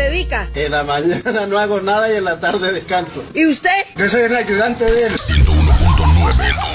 dedica? En la mañana no hago nada y en la tarde descanso. ¿Y usted? Yo soy el ayudante de él. 101.9